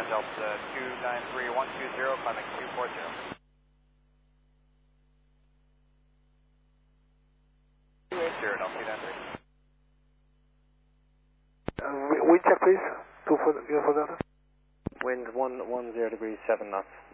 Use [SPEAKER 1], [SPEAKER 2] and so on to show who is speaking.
[SPEAKER 1] Delta 293120, climbing 240. 280, Delta 293.
[SPEAKER 2] Wind check please, 24 Delta.
[SPEAKER 3] Wind 110 degrees, 7 knots.